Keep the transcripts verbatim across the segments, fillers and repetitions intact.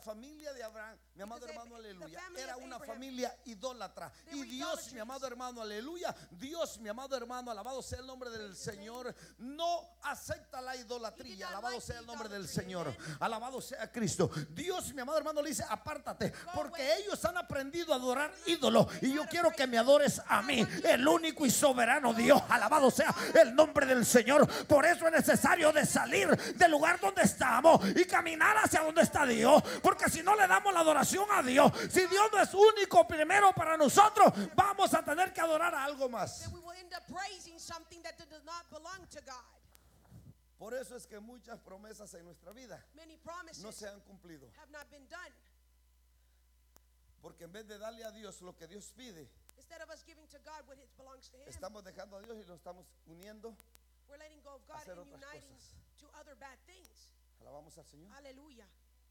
familia de Abraham, mi amado Because hermano, Ab- the aleluya, family era of una Abraham, familia idólatra. they Y were Dios, idolaters. mi amado hermano, aleluya, Dios, mi amado hermano, alabado sea el nombre del Praise his Señor, no acepta la He did idolatría. not Alabado like sea the el nombre del idolatry, Señor. amen. Alabado sea Cristo. Dios, mi amado hermano, le dice: apártate, porque away. ellos han aprendido a adorar ídolos. Y yo quiero que me adores a mí, el único y soberano Dios. Alabado sea el nombre del Señor. Por eso es necesario de salir del lugar donde estamos y caminar hacia donde está Dios. Porque si no le damos la adoración a Dios, si Dios no es único primero para nosotros, vamos a tener que adorar a algo más. Then we will end up praising something that does not belong to God. Por eso es que muchas promesas en nuestra vida Many promises no se han cumplido. have not been done. Porque en vez de darle a Dios lo que Dios pide, Instead of us giving to God what it belongs to Him, estamos dejando a Dios y lo estamos uniendo. we're letting go of God hacer and otras uniting cosas. to other bad things. Alabamos al Señor. Hallelujah.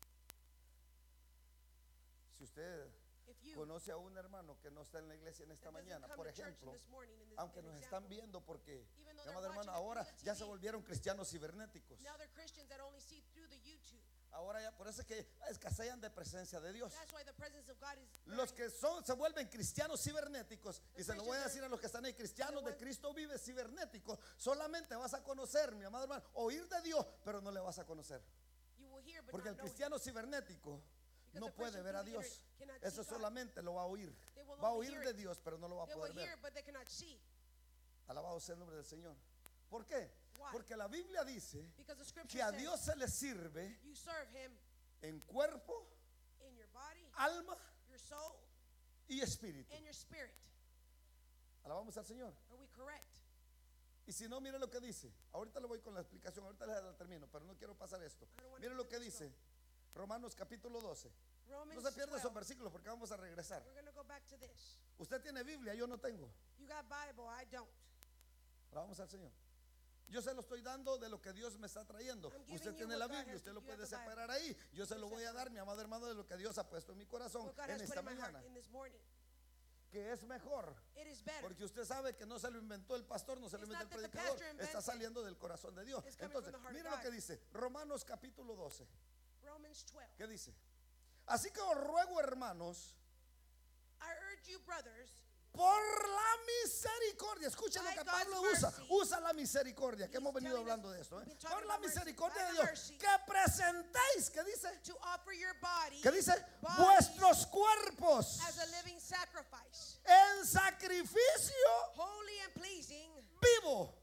Si usted If you conoce a un hermano que no está en la iglesia en esta that doesn't mañana, come por to church ejemplo, this morning in this, aunque an nos example, están viendo, porque, even though mi they're amado hermano, watching it ahora through the ya se T V, volvieron cristianos cibernéticos. now they're Christians that only see through the YouTube. Ahora ya, por eso es que escasean de presencia de Dios. That's why the presence of God is Los very- que son, se vuelven cristianos cibernéticos, y se lo voy a decir a los que están ahí: cristianos de Cristo vive cibernéticos. Solamente vas a conocer, mi amado hermano, oír de Dios, pero no le vas a conocer. you will hear but Porque el not know Him. cristiano cibernético Because no the puede person ver a through the Dios. internet cannot Eso see God. solamente lo va a oír. They will Va a only oír hear de it. Dios, pero no lo va a They will poder hear ver. but they cannot see. Alabado sea el nombre del Señor. ¿Por qué? Why? Porque la Biblia dice Because the scripture que a says Dios se le sirve you serve Him en cuerpo, in your body, alma your soul, y espíritu. and your spirit. Alabamos al Señor. Are we correct? Y si no, mire lo que dice. Ahorita le voy con la explicación, ahorita le la termino, pero no quiero pasar esto. I don't want Mire to lo que let this dice Romanos capítulo doce. Romans No se pierda esos twelve. versículos porque vamos a regresar. We're going to go back to this. Usted tiene Biblia, yo no tengo. You got Bible, I don't. Alabamos al Señor. Yo se lo estoy dando de lo que Dios me está trayendo. I'm giving Usted you tiene what la God Biblia, has- usted lo you puede have the Bible. separar ahí. Yo se You lo voy a separate. dar, mi amado hermano, de lo que Dios ha puesto en mi corazón What God en has put esta in my heart mañana. in this morning. Que es mejor. It is better. Porque usted sabe que no se lo inventó el pastor, no se lo It's inventó el not that the predicador. pastor invented Está it. saliendo del corazón de Dios. It's coming from Entonces, the heart of mire lo God. que dice Romanos capítulo doce. Romans twelve. ¿Qué dice? Así que os ruego, hermanos, I urge you, brothers, por la misericordia. Escuchen lo By que God's Pablo usa. mercy. Usa la misericordia, que He's hemos venido telling hablando us- de esto. ¿eh? we've been talking Por la about mercy. misericordia By de the Dios, mercy. que presentéis, ¿qué dice? to offer your body ¿Qué dice? bodies Vuestros cuerpos as a living sacrifice, en sacrificio holy and pleasing vivo,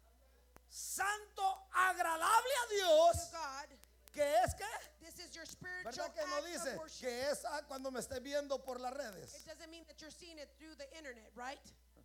santo, agradable a to Dios, God. que es que, This is your spiritual ¿verdad que no act dice of worship. que es ah, cuando me esté viendo por las redes? It doesn't mean that you're seeing it through the internet, right?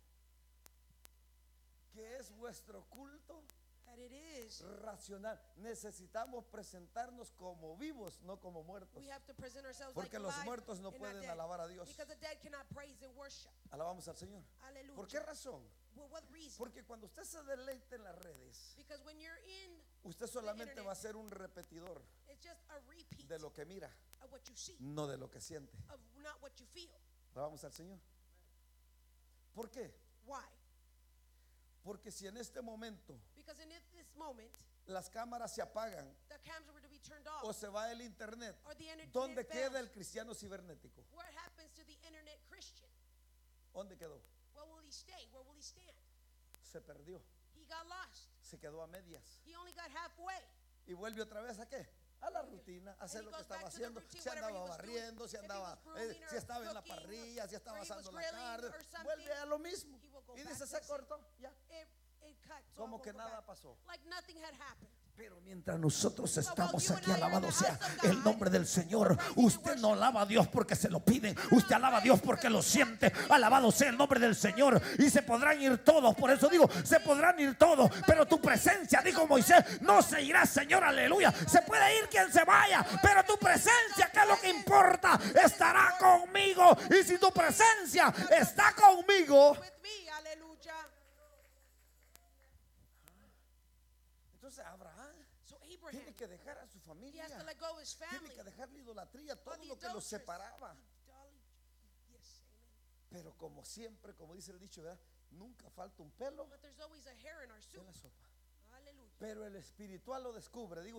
Que es vuestro culto That it is. racional. Necesitamos presentarnos como vivos, no como muertos. We have to present ourselves Porque like los alive muertos no and not pueden dead. alabar a Dios. Because the dead cannot praise and worship. Alabamos al Señor. Hallelujah. ¿Por qué razón? For what reason? Porque cuando usted se deleite en las redes, Because when you're in, usted solamente internet, va a ser un repetidor it's just a repeat de lo que mira, of what you see, no de lo que siente. of not what you feel. Alabamos al Señor. ¿Por qué? Why? Porque si en este momento Because in it- this moment, las cámaras se apagan the cameras were to be turned o off, se va el internet, or the internet ¿dónde fails. queda el cristiano cibernético? What happens to the internet Christian? ¿Dónde quedó? Where will he stay? Where will he stand? Se perdió, He got lost. se quedó a medias. He only got halfway. Y vuelve otra vez a qué? A la rutina, a hacer he lo que goes back estaba to the haciendo. routine, Si whatever he andaba was doing. barriendo, si If he andaba, was brooming eh, or si estaba en la cooking, parrilla, si estaba or he was asando la grilling carne, or something, vuelve a lo mismo. he will go Y back dice, to se the same. cortó, ya. It, it cuts Como off, que we'll go nada back. pasó. Like nothing had happened. Pero mientras nosotros estamos you and aquí, I are in alabado the sea house of el God, nombre del Señor. praising and Usted no worship. alaba a Dios porque se lo piden. Usted alaba a Dios porque lo siente. Alabado sea el nombre del Señor. Y se podrán ir todos. Por eso digo, se podrán ir todos. Pero tu presencia, dijo Moisés, no se irá, Señor, aleluya. Se puede ir quien se vaya, pero tu presencia, que es lo que importa, estará conmigo. Y si tu presencia está conmigo, With me, hallelujah. entonces Abraham So Abraham, tiene que dejar a su he familia. has to let go of his Tiene family. que dejar la idolatría, todo the lo que los adulterers. separaba. Idol- Yes, amen. Pero como siempre, como dice el dicho, ¿verdad? Nunca falta un pelo But there's always a hair in our en soup. la sopa. Hallelujah. Pero el espiritual lo descubre. Digo